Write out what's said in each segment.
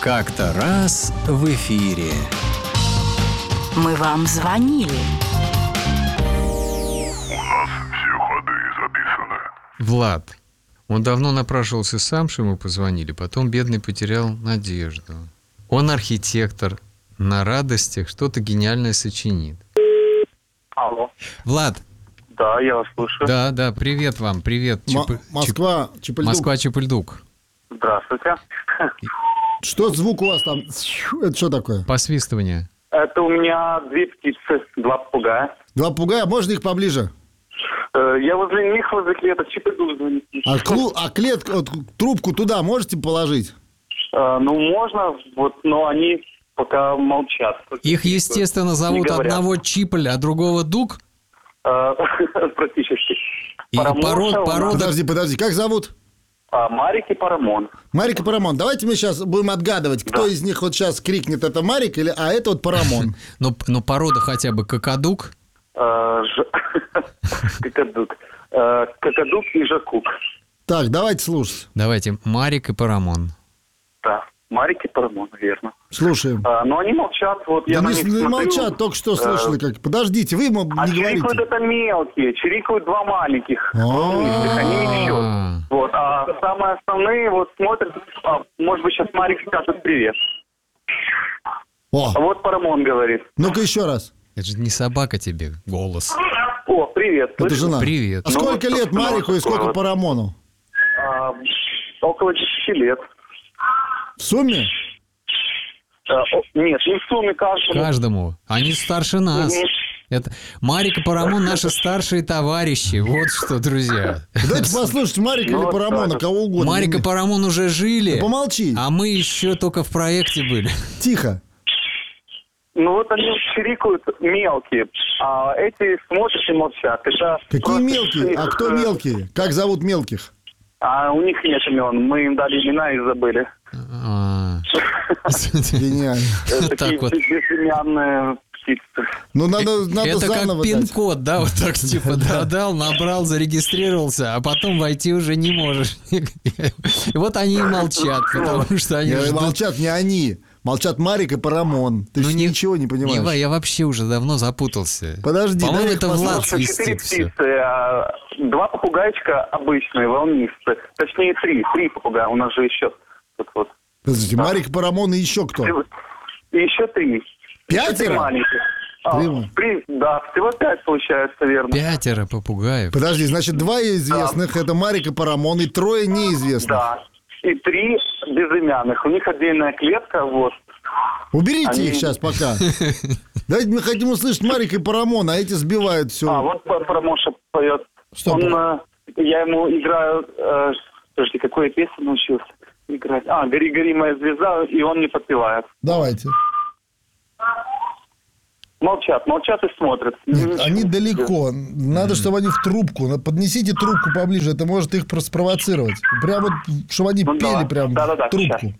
Как-то раз в эфире. Мы вам звонили. У нас все ходы записаны. Влад. Он давно напрашивался сам, что ему позвонили, потом бедный потерял надежду. Он архитектор, на радостях что-то гениальное сочинит. Алло. Влад. Да, я вас слушаю. Да, привет вам, привет. Москва, Чепельдук. Москва, Чепельдук. Здравствуйте. Что звук у вас там? Это что такое? Посвистывание. Это у меня две птицы, два попугая. Два попугая, можно их поближе? Я возле них, возле клеток Чепельдук звонит. А клетку, вот, трубку туда можете положить? Ну, можно, вот, но они пока молчат. Их, естественно, зовут одного Чиполь, а другого Дук? Практически. И порода... Подожди, как зовут? Марик и Парамон. Марик и Парамон. Давайте мы сейчас будем отгадывать, кто из них вот сейчас крикнет, это Марик, или, а это вот Парамон. Но порода хотя бы Какадук? Какадук. Какадук и Жакук. Так, давайте слушать. Давайте, Марик и Парамон. Да, Марик и Парамон, верно. Слушаем. Но они молчат, вот я Да на них смотрю. молчат, только что слышали как. Подождите, вы ему не говорите. Чирикают это мелкие, чирикают два маленьких. Они не счет. Вот, а самые основные вот смотрят, может быть, сейчас Марик скажет привет. А вот Парамон говорит. Ну-ка еще раз. Это же не собака тебе, голос. О, привет. Это жена. Привет. А сколько лет Марику и сколько Парамону? Около 10 лет. В сумме? Нет, не в сумме, Каждому. Они старше нас. Это Марик и Парамон наши старшие товарищи. Вот что, друзья. Давайте послушать Марика или Парамона, кого угодно. Марик и Парамон уже жили. Помолчи. А мы еще только в проекте были. Тихо. Ну вот они чирикают мелкие, а эти смотрят и молчат. Какие мелкие? А кто мелкие? Как зовут мелких? А у них нет имен. Мы им дали имена и забыли. Гениально. Такие безымянные птицы. Ну, надо это заново как дать. пин-код, да, вот так типа додал, набрал, зарегистрировался, а потом войти уже не можешь. И вот они и молчат, потому что они ждут. Молчат не они. Молчат Марик и Парамон. Ты же ничего не понимаешь. Я вообще уже давно запутался. Подожди. По-моему, это Влад 4 свистит все. птицы, два попугайчика обычные, волнистые. Точнее, три попугая. У нас же еще вот. Подождите, Марик, Парамон и еще кто? И еще 3. 5? 3 маленьких. Да, всего 5 получается, верно. 5 попугаев. Подожди, значит, 2 известных, это Марик и Парамон, и 3 неизвестных. Да. И 3 безымянных. У них отдельная клетка, вот. Уберите их сейчас пока. Давайте мы хотим услышать Марика и Парамона, а эти сбивают все. Вот Парамоша поет. Что? Я ему играю... Подожди, какую я песню научился играть? «Гори, гори, моя звезда», и он не подпевает. Давайте. Молчат и смотрят. Нет, они далеко. Надо, чтобы они в трубку. Поднесите трубку поближе, это может их спровоцировать. Прям вот, чтобы они пели прям в трубку. Сейчас.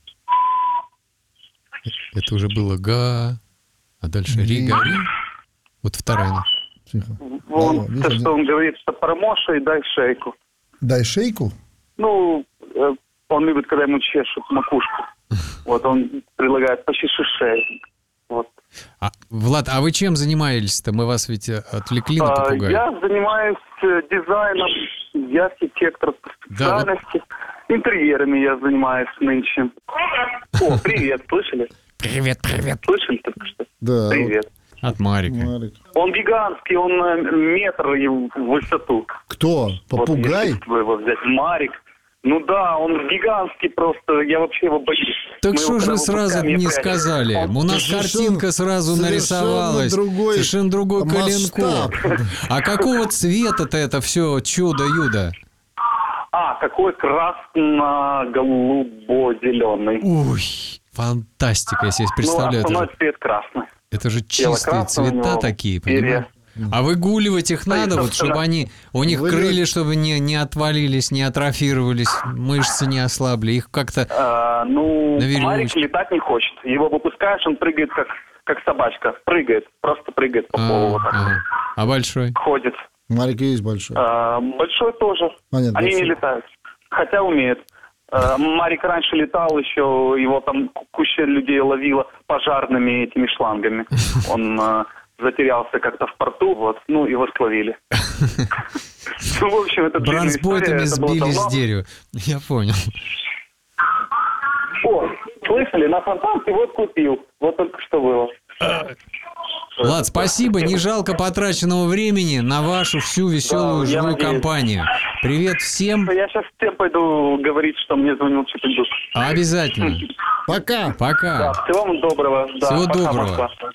Это уже было га, а дальше ри, гори. Вот вторая. Тихо. То, что он говорит, что Парамоша и дай шейку. Дай шейку? Ну, он любит, когда ему чешут макушку. Вот он предлагает почеши шею. Вот. Влад, а вы чем занимались-то? Мы вас ведь отвлекли на попугая. Я занимаюсь дизайном, я архитектор по специальности. Интерьерами я занимаюсь нынче. О, привет, слышали? Привет. Слышали только что? Да. Привет. От Марика. Марик. Он гигантский, он метр в высоту. Кто? Попугай? Вот, если его взять, Марик. Ну да, он гигантский просто, я вообще его боюсь. Так что же сразу не сказали? У нас картинка сразу нарисовалась. Совершенно другой коленкор. А какого цвета-то это все чудо-юдо? Какой красно-голубо-зеленый. Ой, фантастика, я себе представляю. Ну, основной цвет красный. Это же чистые цвета такие, понимаешь? А выгуливать их надо, вот, чтобы они, у них крылья, чтобы не отвалились, не атрофировались, мышцы не ослабли, их как-то на веревочке. Марик летать не хочет. Его выпускаешь, он прыгает как собачка. Просто прыгает по полу. А большой? Ходит. Марик есть большой. Большой тоже. Нет, они большой. не летают. Хотя умеют. Марик раньше летал еще, его там куча людей ловила пожарными этими шлангами. Он затерялся как-то в порту, вот, ну, его словили. Ну, в общем, это бронспойтами сбили с дерева. Я понял. О, слышали, на Фонтанке вот купил. Вот только что было. Влад, спасибо, не жалко потраченного времени на вашу всю веселую живую компанию. Привет всем. Я сейчас всем пойду говорить, что мне звонил Чипендук. Обязательно. Пока. Пока. Да, всего вам доброго. Всего пока, доброго. Москва.